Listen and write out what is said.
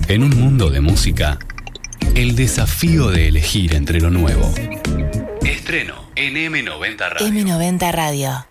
En un mundo de música, el desafío de elegir entre lo nuevo. Estreno en M90 Radio. M90 Radio.